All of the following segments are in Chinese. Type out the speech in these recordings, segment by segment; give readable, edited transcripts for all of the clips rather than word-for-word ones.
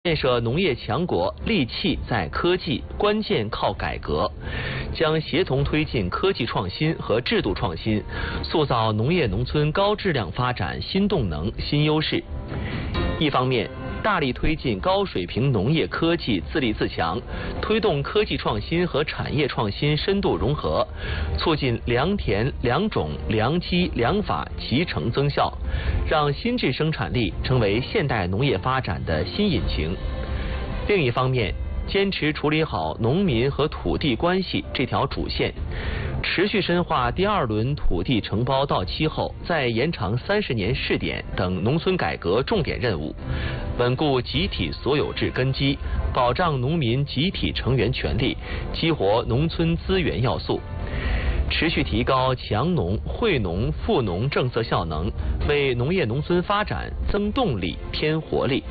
建设农业强国，利器在科技，关键靠改革，将协同推进科技创新和制度创新，塑造农业农村高质量发展新动能、新优势。一方面，大力推进高水平农业科技自立自强，推动科技创新和产业创新深度融合，促进良田、良种、良机、良法集成增效，让新质生产力成为现代农业发展的新引擎。另一方面，坚持处理好农民和土地关系这条主线，持续深化第二轮土地承包到期后再延长30年试点等农村改革重点任务，稳固集体所有制根基，保障农民集体成员权利，激活农村资源要素，持续提高强农、惠农、富农政策效能，为农业农村发展增动力、添活力。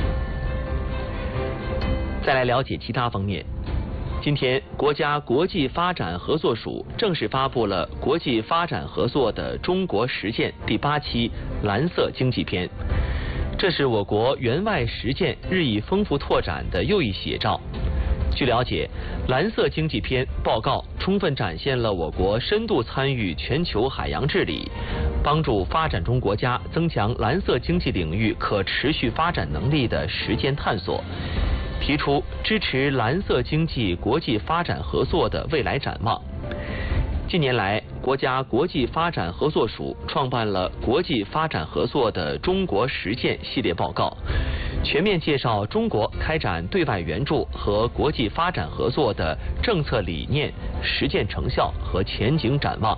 再来了解其他方面。今天，国家国际发展合作署正式发布了国际发展合作的中国实践第8期蓝色经济篇，这是我国援外实践日益丰富拓展的又一写照。据了解，蓝色经济篇报告充分展现了我国深度参与全球海洋治理，帮助发展中国家增强蓝色经济领域可持续发展能力的实践探索，提出支持蓝色经济国际发展合作的未来展望。近年来，国家国际发展合作署创办了国际发展合作的中国实践系列报告，全面介绍中国开展对外援助和国际发展合作的政策理念、实践成效和前景展望。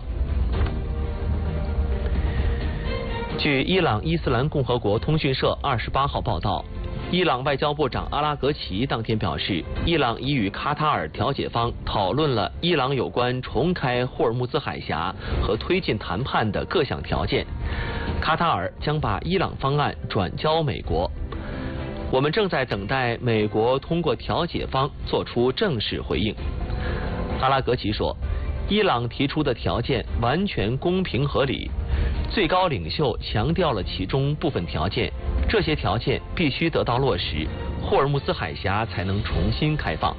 据伊朗伊斯兰共和国通讯社28号报道，伊朗外交部长阿拉格齐当天表示，伊朗已与卡塔尔调解方讨论了伊朗有关重开霍尔木兹海峡和推进谈判的各项条件，卡塔尔将把伊朗方案转交美国。我们正在等待美国通过调解方做出正式回应。阿拉格齐说，伊朗提出的条件完全公平合理，最高领袖强调了其中部分条件，这些条件必须得到落实，霍尔木兹海峡才能重新开放。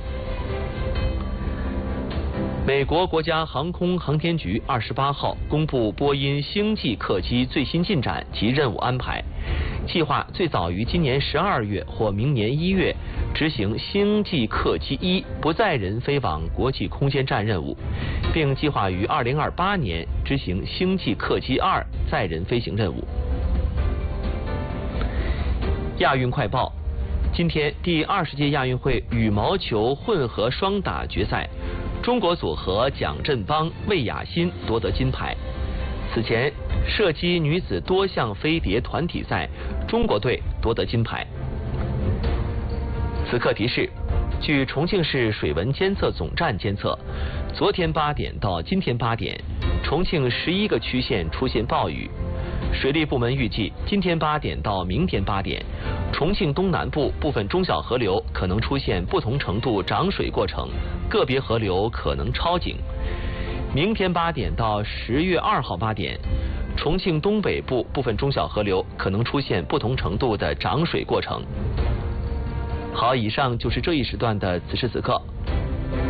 美国国家航空航天局28号公布波音星际客机最新进展及任务安排，计划最早于今年12月或明年1月执行星际客机1不载人飞往国际空间站任务，并计划于2028年执行星际客机2载人飞行任务。亚运快报，今天第20届亚运会羽毛球混合双打决赛，中国组合蒋振邦、魏雅欣夺得金牌。此前，射击女子多项飞碟团体赛，中国队夺得金牌。此刻提示，据重庆市水文监测总站监测，昨天8点到今天8点，重庆11个区县出现暴雨。水利部门预计，今天8点到明天8点，重庆东南部部分中小河流可能出现不同程度涨水过程，个别河流可能超警。明天8点到10月2号8点，重庆东北部部分中小河流可能出现不同程度的涨水过程。好，以上就是这一时段的此时此刻。